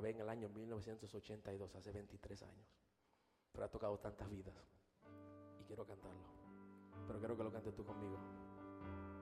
grabé en el año 1982, hace 23 años. Pero ha tocado tantas vidas y quiero cantarlo. Pero quiero que lo cantes tú conmigo.